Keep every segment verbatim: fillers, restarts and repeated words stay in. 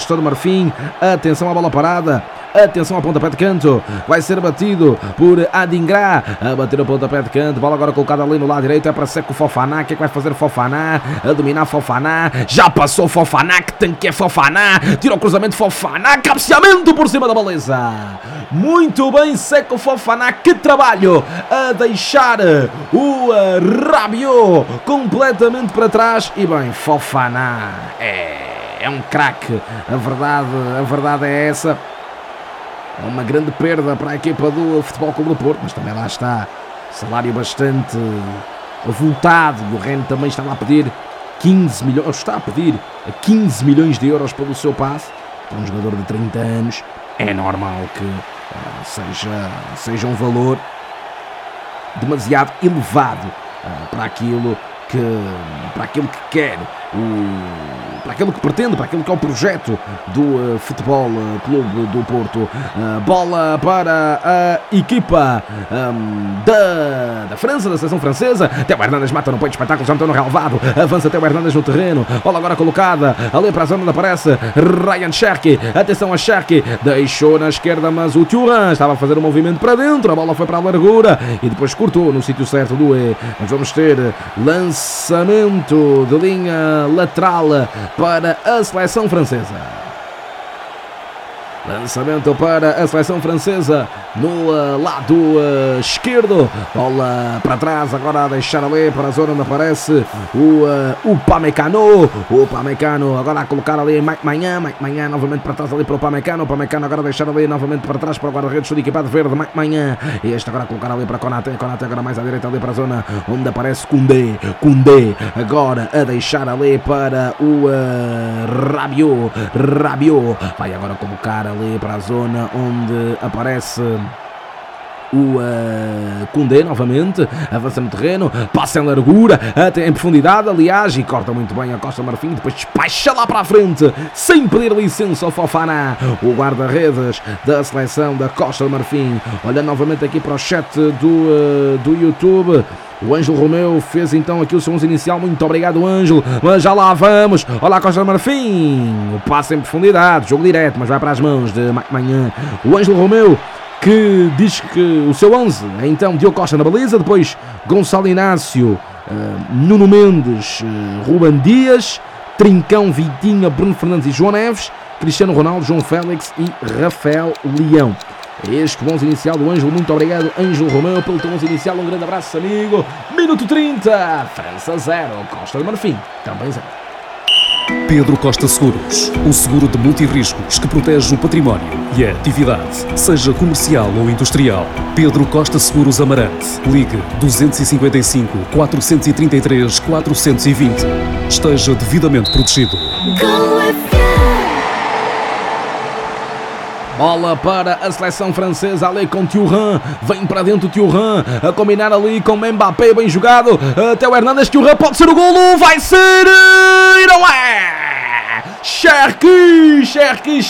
Costa do Marfim. Atenção à bola parada. Atenção ao pontapé de canto. Vai ser batido por Adingra. A bater o pontapé de canto. Bola agora colocada ali no lado direito. É para Seco Fofaná. O que é que vai fazer Fofaná? A dominar Fofaná. Já passou Fofaná. Que tanque é Fofaná. Tira o cruzamento Fofaná. Cabeceamento por cima da baliza. Muito bem, Seco Fofaná. Que trabalho a deixar o Rabiot completamente para trás. E bem, Fofaná é, é um craque. A verdade, a verdade é essa. É uma grande perda para a equipa do Futebol Clube do Porto, mas também lá está, salário bastante avultado, e o Rennes também estava a pedir quinze milhões, está a pedir quinze milhões de euros pelo seu passe. Para um jogador de trinta anos, é normal que uh, seja, seja um valor demasiado elevado uh, para aquilo que, para aquilo que quer, o, para aquilo que pretende, para aquilo que é o projeto do uh, Futebol uh, Clube do Porto. Uh, bola para a equipa um, da, da França, da seleção francesa. Theo Hernandes mata no peito, espetáculo, já meteu no relvado. Avança Theo Hernandes no terreno. Bola agora colocada ali para a zona onde aparece Ryan Cherki. Atenção a Cherki, deixou na esquerda, mas o Thuram estava a fazer um movimento para dentro. A bola foi para a largura e depois cortou no sítio certo do E. Mas vamos ter lançamento de linha lateral para a seleção francesa. Lançamento para a seleção francesa no uh, lado uh, esquerdo. Bola para trás, agora a deixar ali para a zona onde aparece o uh, Upamecano. O Upamecano agora a colocar ali Mike Maignan. Mike Maignan novamente para trás ali para o Upamecano. O Upamecano agora a deixar ali novamente para trás para o guarda-redes todo equipado verde, Mike Maignan. E este agora a colocar ali para Konaté. Konaté agora mais à direita ali para a zona onde aparece Koundé. Koundé agora a deixar ali para o uh, Rabiot. Rabiot vai agora colocar ali para a zona onde aparece o uh, Koundé novamente, avança no terreno, passa em largura, até em profundidade, aliás, e corta muito bem a Costa do Marfim, depois despacha lá para a frente, sem pedir licença ao Fofana, o guarda-redes da seleção da Costa do Marfim. Olhando novamente aqui para o chat do, uh, do YouTube, o Ângelo Romeu fez então aqui o seu onze inicial. Muito obrigado, Ângelo. Mas já lá vamos. Olá, Costa do Marfim. O passe em profundidade, jogo direto, mas vai para as mãos de Manhã. O Ângelo Romeu, que diz que o seu onze é então Diogo Costa na baliza, depois Gonçalo Inácio, uh, Nuno Mendes, uh, Ruben Dias, Trincão, Vitinha, Bruno Fernandes e João Neves, Cristiano Ronaldo, João Félix e Rafael Leão. É este o onze inicial do Ângelo. Muito obrigado, Ângelo Romeu, pelo teu onze inicial. Um grande abraço, amigo. Minuto trinta, França zero, Costa do Marfim também zero. Pedro Costa Seguros, o seguro de multirriscos que protege o património e a atividade, seja comercial ou industrial. Pedro Costa Seguros Amarante. Ligue dois cinco cinco, quatro três três, quatro dois zero. Esteja devidamente protegido. Bola para a seleção francesa, ali com Thuram, vem para dentro Thuram, a combinar ali com Mbappé, bem jogado, Theo Hernandes, Thuram pode ser o golo, vai ser, e não é! Cherki, Cherki,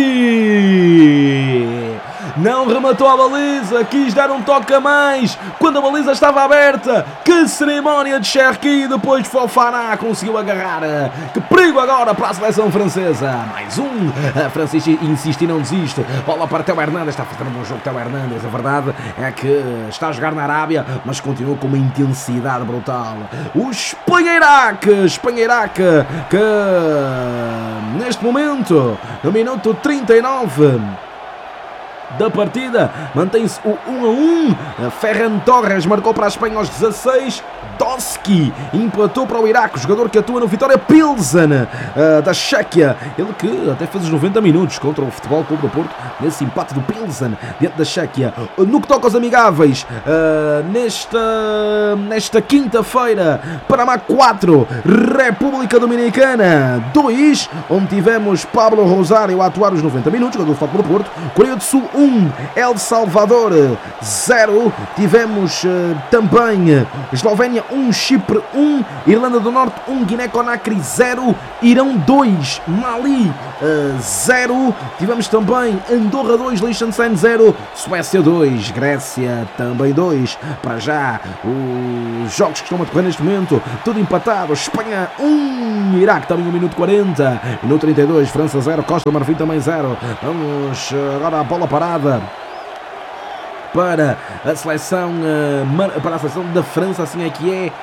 Cherki! Não rematou a baliza, quis dar um toque a mais quando a baliza estava aberta. Que cerimónia de Cherki, depois Fofana conseguiu agarrar. Que perigo agora para a seleção francesa. Mais um, a França insiste e não desiste. Bola para Theo Hernandes, está fazendo um bom jogo Theo Hernandes. A verdade é que está a jogar na Arábia, mas continua com uma intensidade brutal. O Espanheirac, Espanheirac, que neste momento, no minuto trinta e nove da partida, mantém-se o um a um. Ferran Torres marcou para a Espanha aos dezasseis. Doski empatou para o Iraque, o jogador que atua no Vitória Pilsen uh, da Chequia, ele que até fez os noventa minutos contra o Futebol Clube do Porto, nesse empate do Pilsen dentro da Chequia. No que toca aos amigáveis, uh, nesta, nesta quinta-feira, Panamá quatro, República Dominicana dois, onde tivemos Pablo Rosário a atuar os noventa minutos, jogador do Futebol Clube do Porto. Coreia do Sul um, El Salvador zero. Tivemos uh, também Eslovénia um, Chipre um, Irlanda do Norte um, Guiné-Conakry zero, Irão dois, Mali zero. Tivemos também Andorra dois, Liechtenstein zero, Suécia dois, Grécia também dois. Para já, os jogos que estão a decorrer neste momento, tudo empatado. Espanha um, Iraque também um minuto quarenta. Minuto trinta e dois, França zero, Costa do Marfim também zero. Vamos agora à bola parada para a seleção para a seleção da França, assim é que é.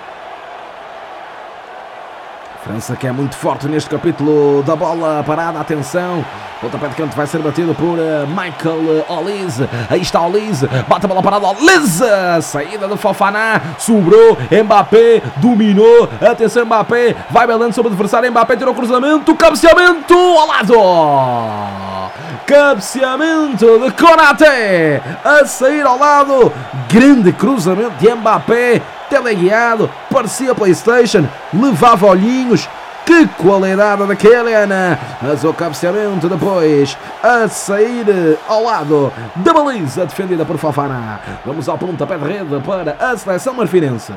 França que é muito forte neste capítulo da bola parada. Atenção, pontapé de canto vai ser batido por uh, Michael Olise. Aí está Olise, bate a bola parada, Olise, saída do Fofana, sobrou, Mbappé dominou, atenção Mbappé, vai belando sobre o adversário, Mbappé tirou o cruzamento, cabeceamento ao lado, cabeceamento de Konaté, a sair ao lado, grande cruzamento de Mbappé, teleguiado, parecia PlayStation, levava olhinhos, que qualidade da Kylian, mas o cabeceamento depois a sair ao lado da baliza defendida por Fofana. Vamos ao pontapé de rede para a seleção marfinense.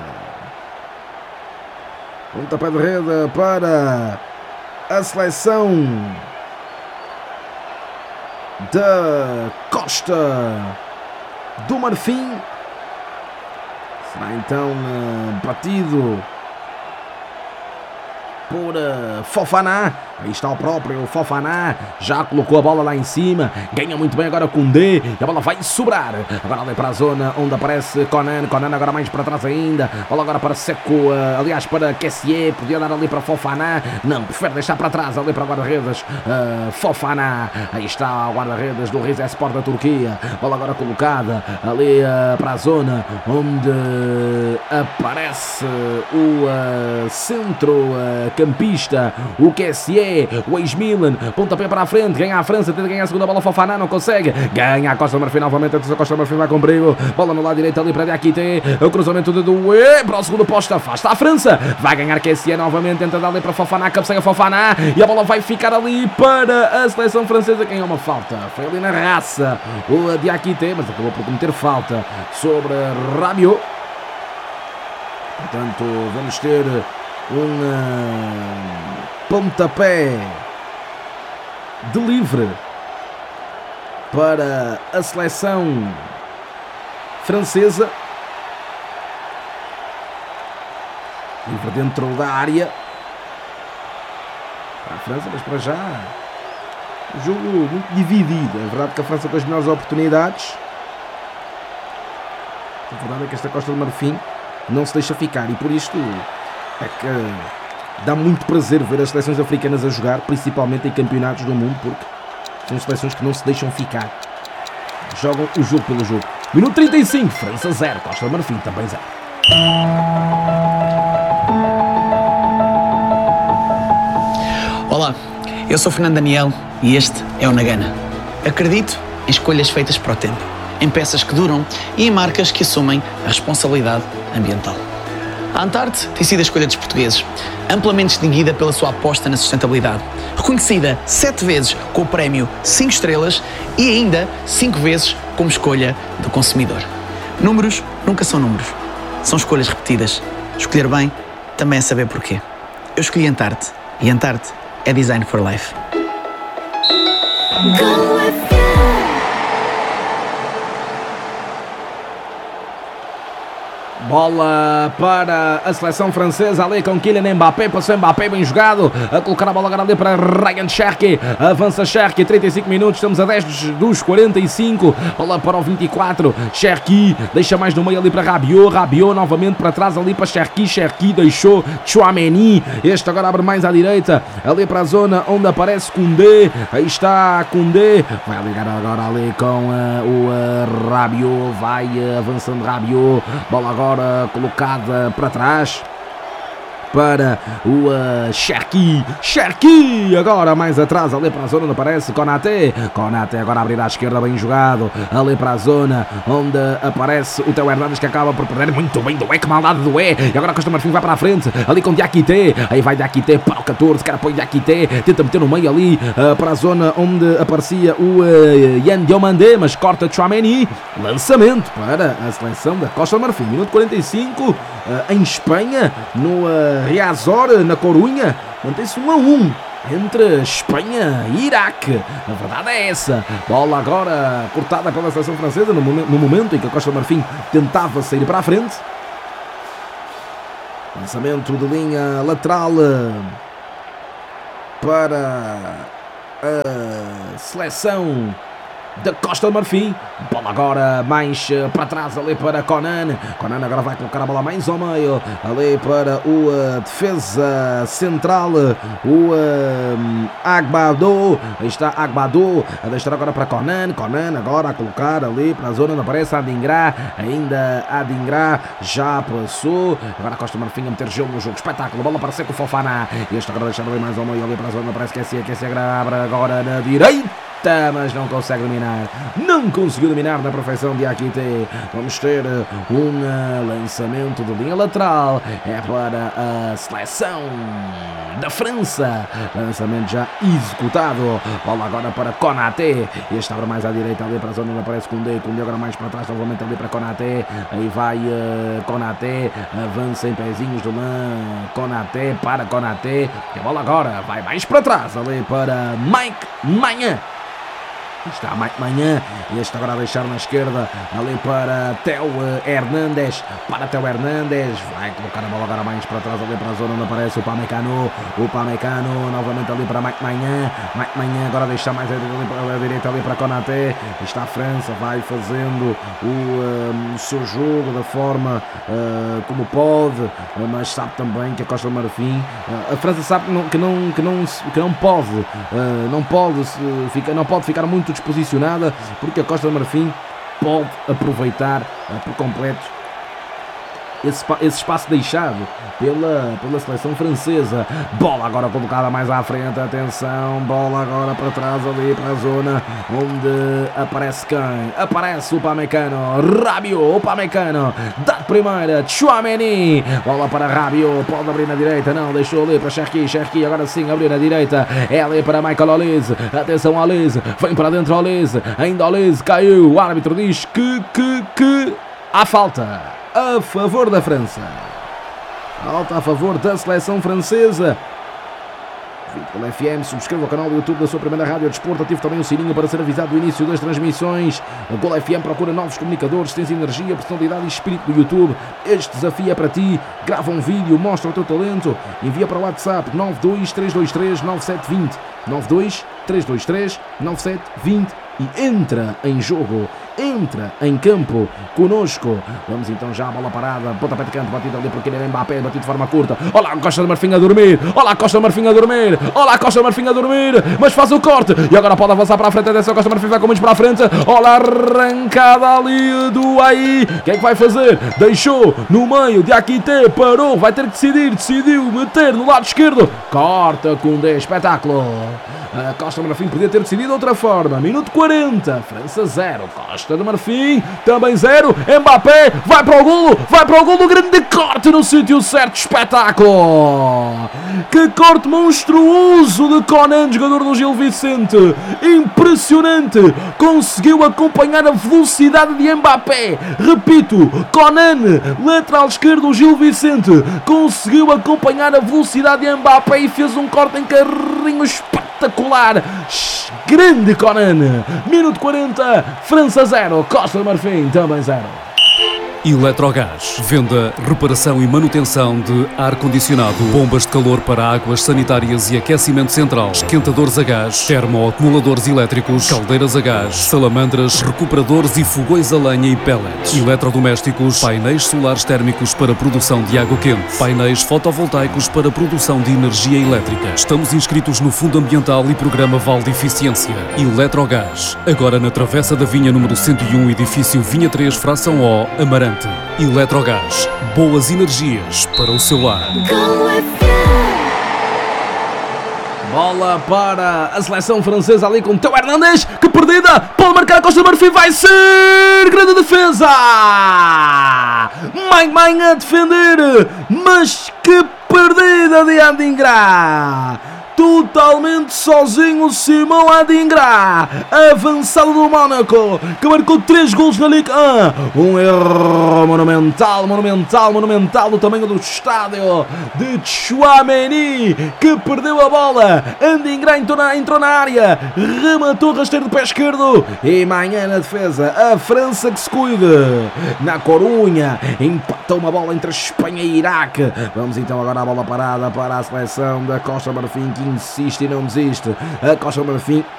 Pontapé de rede para a seleção da Costa do Marfim. Será então uh, batido por uh, Fofana. Aí está o próprio Fofana, já colocou a bola lá em cima, ganha muito bem agora Koundé, e a bola vai sobrar, agora ali para a zona onde aparece Conan, Conan agora mais para trás ainda, bola agora para Seco, uh, aliás para Kessié, podia dar ali para Fofana, não, prefere deixar para trás, ali para o guarda-redes, uh, Fofana, aí está o guarda-redes do Rizespor da Turquia, bola agora colocada ali uh, para a zona onde aparece o uh, centro uh, campista, o Kessié, o ex-Milan, pontapé para a frente, ganha a França, tenta ganhar a segunda bola, Fofana não consegue, ganha a Costa do Marfim novamente, a Costa do Marfim vai com perigo, bola no lado direito ali para Diakité, o cruzamento de Doué, para o segundo posto, afasta a França, vai ganhar Kessié novamente, tenta dar ali para Fofana, cabeceia Fofana, e a bola vai ficar ali para a seleção francesa, quem é uma falta, foi ali na raça, o Diakité, mas acabou por cometer falta sobre Rabiot, portanto vamos ter um uh, pontapé de livre para a seleção francesa, livre dentro da área para a França, mas para já um jogo muito dividido. É verdade que a França com as melhores oportunidades, a verdade é que esta Costa do Marfim não se deixa ficar, e por isto é que dá muito prazer ver as seleções africanas a jogar, principalmente em campeonatos do mundo, porque são seleções que não se deixam ficar, jogam o jogo pelo jogo. Minuto trinta e cinco, França zero, Costa do Marfim também zero. Olá, eu sou Fernando Daniel e este é o Nagana. Acredito em escolhas feitas para o tempo, em peças que duram e em marcas que assumem a responsabilidade ambiental. A Antarte tem sido a escolha dos portugueses, amplamente distinguida pela sua aposta na sustentabilidade, reconhecida sete vezes com o prémio cinco estrelas e ainda cinco vezes como escolha do consumidor. Números nunca são números, são escolhas repetidas. Escolher bem também é saber porquê. Eu escolhi Antarte e Antarte é Design for Life. Bola para a seleção francesa, ali com Kylian Mbappé, passou Mbappé bem jogado, a colocar a bola agora ali para Ryan Cherki, avança Cherki, trinta e cinco minutos, estamos a dez dos quarenta e cinco, bola para o vinte e quatro, Cherki, deixa mais no meio ali para Rabiot, Rabiot novamente para trás ali para Cherki, Cherki deixou Tchouaméni, este agora abre mais à direita, ali para a zona onde aparece Koundé, aí está Koundé, vai ligar agora ali com uh, o uh, Rabiot, vai uh, avançando Rabiot, bola agora colocada para trás para o uh, Cherki. Cherki agora mais atrás, ali para a zona onde aparece Konaté. Konaté agora a abrir à esquerda, bem jogado. Ali para a zona onde aparece o Theo Hernandes, que acaba por perder muito bem. Doué, que maldade do Doué. E agora a Costa Marfim vai para a frente, ali com Diakité. Aí vai Diakité para o catorze, cara põe Diakité. Tenta meter no meio ali uh, para a zona onde aparecia o uh, Yan Diomandé, mas corta Tchouaméni. Lançamento para a seleção da Costa Marfim. Minuto quarenta e cinco uh, em Espanha, no uh, Riazor, na Corunha. Mantém-se um a um entre Espanha e Iraque. A verdade é essa. Bola agora cortada pela seleção francesa no momento, no momento em que a Costa Marfim tentava sair para a frente. Lançamento de linha lateral para a seleção da Costa do Marfim. Bola agora mais uh, para trás ali para Conan. Conan agora vai colocar a bola mais ao meio, ali para o uh, defesa central, o uh, Agbadou. Aí está Agbadou a deixar agora para Conan. Conan agora a colocar ali para a zona onde aparece Adingra. Ainda Adingra já passou. Agora a Costa do Marfim a meter gelo no jogo. Espetáculo. Bola para Seco Fofana. E este agora deixar ali mais ao meio, ali para a zona. Parece que é assim, que é assim, agora na direita, mas não consegue dominar, não conseguiu dominar na perfeição de Diakité. Vamos ter um lançamento de linha lateral, é para a seleção da França, lançamento já executado. Bola agora para Konaté, este abre mais à direita ali para a zona onde aparece Koundé. Koundé agora mais para trás, novamente ali para Konaté. Aí vai uh, Konaté, avança em pezinhos de lã, Konaté para Konaté, e a bola agora vai mais para trás ali para Mike Maignan. Está Mike Maignan, e este agora a deixar na esquerda ali para Theo Hernandes, para Theo Hernandes, vai colocar a bola agora mais para trás ali para a zona onde aparece o Pamecano, o Pamecano novamente ali para Mike Maignan. Mike Maignan agora deixa mais ali para a direita ali para Konaté. Está a França, vai fazendo o, um, o seu jogo da forma uh, como pode, uh, mas sabe também que a Costa do Marfim, uh, a França sabe que não, que não, que não, que não pode, uh, não pode, uh, fica, não pode ficar muito desposicionada, porque a Costa do Marfim pode aproveitar uh, por completo esse, esse espaço deixado pela, pela seleção francesa. Bola agora colocada mais à frente, atenção, bola agora para trás ali para a zona onde aparece quem? Aparece o Pamecano, Rabiot, o Pamecano dá primeira, Tchouaméni, bola para Rabiot, pode abrir na direita, não, deixou ali para Cherki, Cherki agora sim abrir na direita, é ali para Michael Olise, atenção Olise, vem para dentro Olise, ainda Olise, caiu, o árbitro diz que, que, que há falta a favor da França. Falta a favor da seleção francesa. Pela F M, subscreva o canal do YouTube da sua primeira rádio desporto, ative também o sininho para ser avisado do início das transmissões. A Gol F M procura novos comunicadores, tens energia, personalidade e espírito do YouTube. Este desafio é para ti. Grava um vídeo, mostra o teu talento, envia para o WhatsApp nove dois três dois três nove sete dois zero, nove dois três dois três nove sete dois zero, e entra em jogo, entra em campo conosco. Vamos então já a bola parada, pontapé de canto, batido ali por Kylian Mbappé, batido de forma curta. Olha a Costa do Marfim a dormir, olha a Costa do Marfim a dormir, olha a Costa do Marfim a dormir, mas faz o corte, e agora pode avançar para a frente, atenção, a Costa do Marfim vai com muitos para a frente, olha a arrancada ali do aí, o que é que vai fazer? Deixou no meio, Diakité parou, vai ter que decidir, decidiu meter no lado esquerdo, corta com dez, espetáculo. A Costa do Marfim podia ter decidido de outra forma. Minuto quarenta, França zero, Costa do Marfim também zero. Mbappé vai para o golo, vai para o golo, grande corte no sítio certo, espetáculo. Que corte monstruoso de Conan, jogador do Gil Vicente. Impressionante, conseguiu acompanhar a velocidade de Mbappé. Repito, Conan, lateral esquerdo, Gil Vicente, conseguiu acompanhar a velocidade de Mbappé e fez um corte em carrinho espetacular. Grande Conan. Minuto quarenta, França zero, Costa do Marfim também zero. Eletrogás. Venda, reparação e manutenção de ar-condicionado, bombas de calor para águas sanitárias e aquecimento central, esquentadores a gás, termoacumuladores elétricos, caldeiras a gás, salamandras, recuperadores e fogões a lenha e pellets, eletrodomésticos, painéis solares térmicos para produção de água quente, painéis fotovoltaicos para produção de energia elétrica. Estamos inscritos no Fundo Ambiental e Programa Vale de Eficiência. Eletrogás. Agora na Travessa da Vinha número cento e um, edifício Vinha três, fração O, Amarante. Quente. Eletrogás. Boas energias para o seu lar. Bola para a seleção francesa ali com Théo Hernandes. Que perdida! Pode marcar a Costa do Marfim. Vai ser grande defesa! Mãe, mãe a defender. Mas que perdida de Adingra! Totalmente sozinho Simão Adingra, avançado do Mónaco, que marcou três gols na Liga um. Um erro monumental, monumental, monumental do tamanho do estádio de Tchouaméni, que perdeu a bola. Adingra entrou na, entrou na área, rematou rasteiro do pé esquerdo e manhã na defesa. A França que se cuide. Na Corunha, empatou uma bola entre a Espanha e Iraque. Vamos então agora a bola parada para a seleção da Costa do Marfim, que insiste e não desiste. A Costa do Marfim